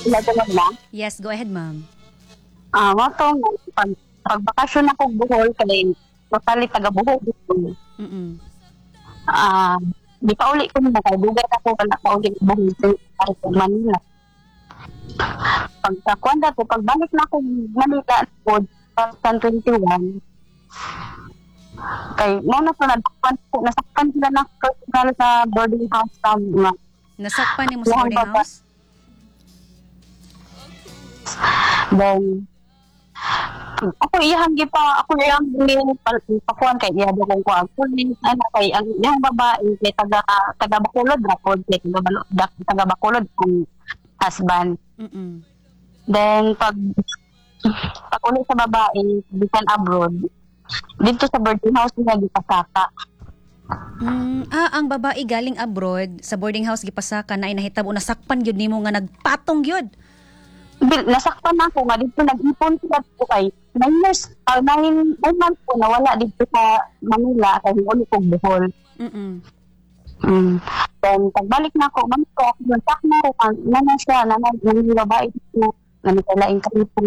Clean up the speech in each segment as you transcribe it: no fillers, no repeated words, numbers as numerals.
Ilagay na. Yes, go ahead, ma'am. Matong pagbakasyon ako Bohol kay totally taga Bohol dito. Mm. Di pa uli ko na kay dugay ako wala pa uli Bohol sa Manila. Pagkakuan dato pagbalik na ako Manila po 2021 kay mo na to nasakpan sila na sa boarding house na Nasakpan ni mo sa boarding house? Then ako iyang pakuan kay iya do kong kuan kay ang iyang babae kay taga Bacolod ra pod kay taga Bacolod kung husband. Then pag ulit sa babae bisan abroad dito sa boarding house niya gipasaka. Ang babae galing abroad sa boarding house gipasaka na nahitabo nasakpan gyud nimo nga nagpatong gyud. Nasaktan ako nga dito nag-ipon sila po kay 9 months po nawala dito sa Manila kay uli kong Bohol. Then pagbalik na ako man ko yung sakna ko na siya na babae dito na nagkalaing kalipon.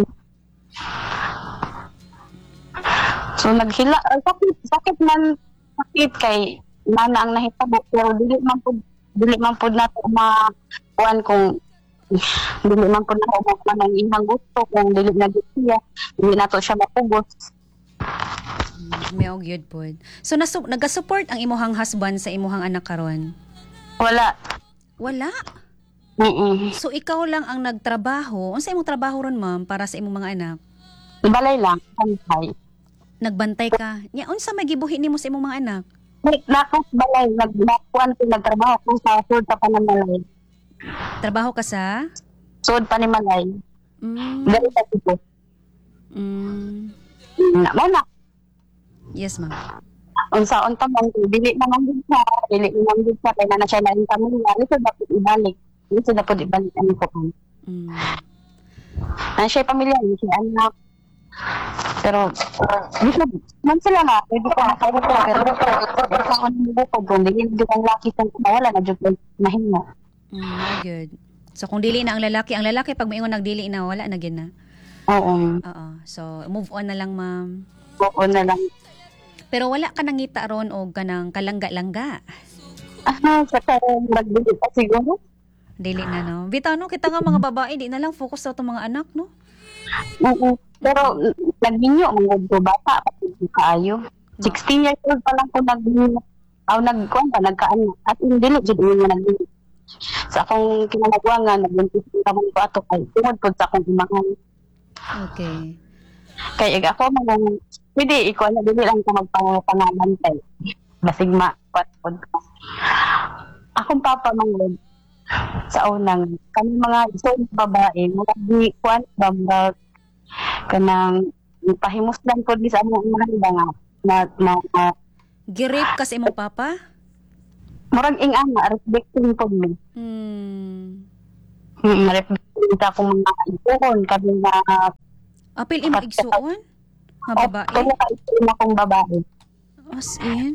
So naghila sakit kay mana ang nahitabo pero dili man pud nato kuan kung dili man pud nato man ang ihang gusto kung dili na siya dili nato siya mapugos. May gyud pod. So naga-support ang imuhang husband sa imuhang anak karon? Wala. So ikaw lang ang nagtrabaho. Unsa imong trabaho ron, ma'am, para sa imong mga anak? Balay lang, bantay. Nagbantay ka. Nya unsa may gibuhi nimo sa imong mga anak? Nakos balay nagtrabaho ko sa sud sa Panamalay. Trabaho ka sa Sud Panamalay. Dali sa tipo. Na. Yes, ma'am. Unsaon pa man dili naman din siya kay na siya lain pamilya so dapat ibalik. Dito dapat ibalik ang ko. Na siya pamilya siya anak. Pero man sila na pwede ko makaupo pero kung ano mo ko kung dili ang laki sa wala na jud mahinga. Good. So kung dili na ang lalaki pag moingon nagdili na wala na gyud na. Oo. So move on na lang, ma'am. Oo na lang. Pero wala ka nangita ron o kanang kalangga-langga. Sa karong nagbili pa siguro. Dili na, no? Bitaw, no? Kita nga mga babae, di na lang focus sa itong mga anak, no? Oo. Pero nagminyo, mga bata, kaayo. 16 years old pa lang ko nagminyo. Nagkaanak. At hindi, dito yung nagminyo. Sa akong kinalagwangan, nagbuntis naman ko ato kay tungod po sa akong imangan. Okay. Kaya ako, pwede, ikaw na dili lang ko magpangangantay. Basig makwat po. Akong papa manglod sa unang kami mga isang babae mula di kuan bambag kanang pahimuslan po di sa among mga na Girip ka sa imong papa? murag ingana respecting po mi. Respecting ta akong mga ipon kami na apil imong igsuon? Mga babae? Kaya ka akong babae. As in?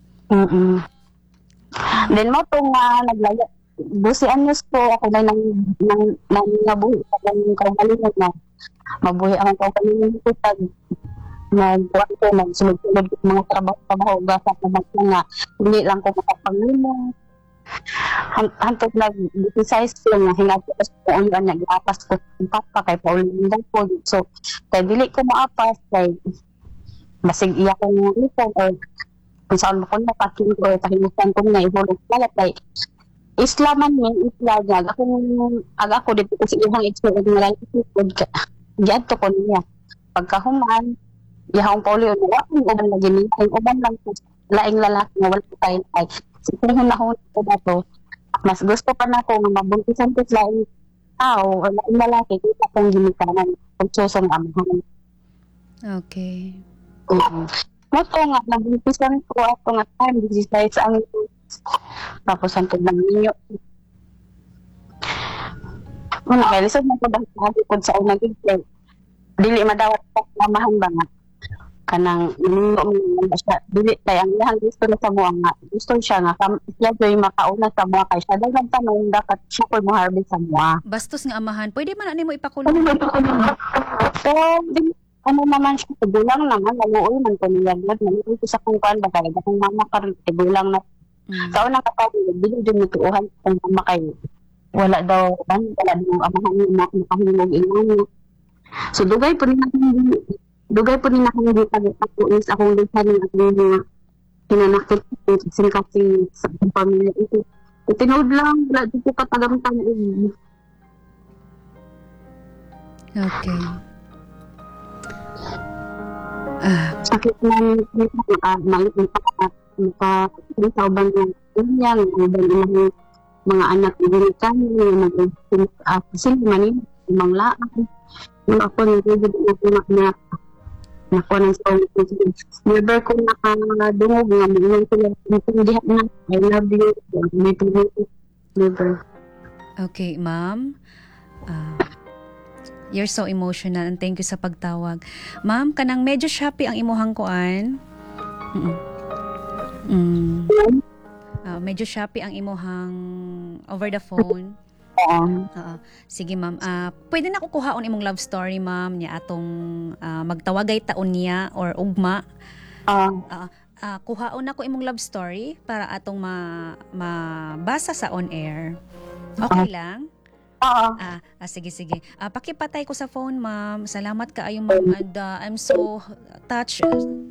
Then mo itong naglaya 12 anyos po ako na nang nabuhi sa ganyung kaugalingon na mabuhi ang kaugalingon ko tag nagkuhan ko nagsulod-sulod ko mga trabaho gasa ko nga hindi lang ko makapanglimo hantod nag-decisize ko nga hinapos ko ang nag-apas ko ang papa kay pauling po so kay dili ko maapas kay basig iya ko nga ito or kung saan mo ko napakin ko pahimutan ko nga ihulog lalat kay Islaman Islam niya ako dito ko sa ihang experience nga lang diyan to ko niya pagkahuman ihang polio na akong uban lagi niya ang uban lang po laing lalaki nga wala tayo ay kung hunahon ko na to mas gusto pa na ko nga mabuntisan ko sa laing tao o laing lalaki kita kong ginikanan kung susong amahan. Okay. Mo to nga nabuntisan ko ako nga time 16 ang tapos ang tuglang ninyo. Ano kaya lisod mo po dahil po sa unang gigil. Dili madawat pa mamahan ba nga. kanang naningo siya dili kay ang iyang gusto na sa mga nga gusto siya nga siya joy makauna sa mga kay siya dagang tanong dapat siya ko mo harvest sa mga Bastos nga amahan. Pwede man ani mo ipakulong. pero ano naman siya tigulang naman laluoy man ko niya nalito sa kung kan bagay kung mama karon tigulang na sa unang kapatid dili din mituuhan kung mama kay wala daw wala daw amahan ni makahulog ingon so dugay po nila hindi pag-is akong lisan ng akong mga hinanakit kasi sa akong pamilya ito. Tinood lang, wala dito katagamtan. Okay. Sakit na sa ubang pamilya, ubang mga anak na ginitan, sila manin, umang laan. Yung ako na Nako ng song never ko nakadungog nga mo sila intindihan na I love you never. Okay, ma'am. You're so emotional and thank you sa pagtawag. Ma'am, kanang medyo Shopee ang imuhang kuan. Medyo Shopee ang imuhang over the phone. Sige ma'am, pwede na kukuhaon imong love story ma'am niya atong magtawagay taon niya or ugma. Kuhaon na ko imong love story para atong mabasa sa on air. Okay lang? Sige. Pakipatay ko sa phone ma'am. Salamat kaayo ma'am and I'm so touched.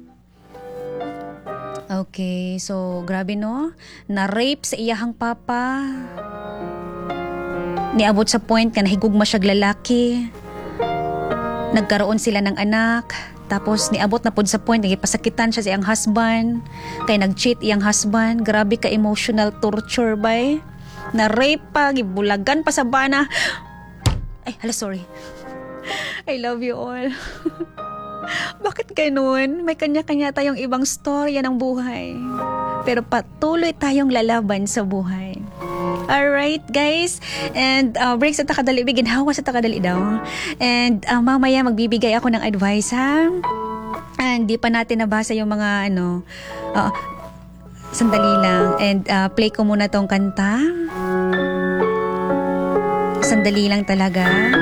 Okay, so grabe no? Na-rape sa iyahang papa. Niabot sa point nga nahigugma siya lalaki. Nagkaroon sila ng anak. Tapos niabot na pod sa point nagipasakitan siya sa iyang husband. Kay nag-cheat iyang husband. Grabe ka emotional torture bay. Na rape pa, gibulagan pa sa bana. Ay, hala sorry. I love you all. Bakit ganun? May kanya-kanya tayong ibang storya ng buhay. Pero patuloy tayong lalaban sa buhay. Alright, guys. And break sa takadali. Biginhawa sa takadali daw. And mamaya magbibigay ako ng advice, ha? And di pa natin nabasa yung mga sandali lang. And play ko muna tong kanta. Sandali lang talaga.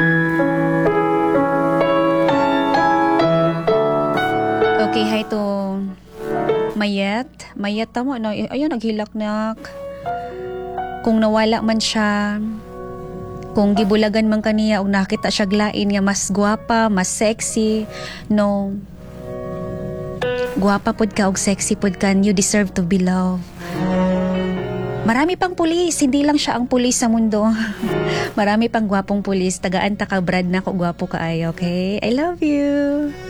Okay, hi to Mayet. Mayet tamo. No? Ayun, naghilak-nak. Kung nawala man siya, kung gibulagan man kaniya o nakita siya glain nga mas gwapa, mas sexy, no. Gwapa pod ka og sexy pod ka, you deserve to be loved. Marami pang pulis, hindi lang siya ang pulis sa mundo. Marami pang gwapong pulis, tagaan ta ka Brad na ko gwapo ka ay, okay? I love you.